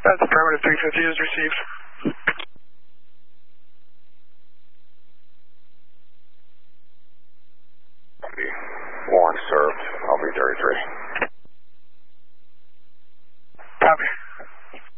That's affirmative, 350 is received. Warrant served. I'll be 33.